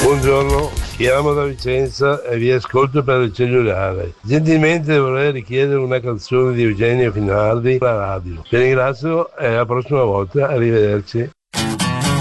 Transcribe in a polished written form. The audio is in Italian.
Buongiorno, chiamo da Vicenza e vi ascolto per il cellulare. Gentilmente vorrei richiedere una canzone di Eugenio Finardi alla radio. Vi ringrazio e alla prossima volta, arrivederci.